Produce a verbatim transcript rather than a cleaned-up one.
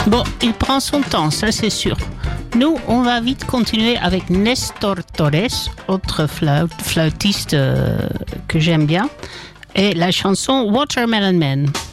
Bon, il prend son temps, ça c'est sûr. Nous, on va vite continuer avec Nestor Torres, autre flaut- flautiste euh, que j'aime bien, et la chanson Watermelon Man.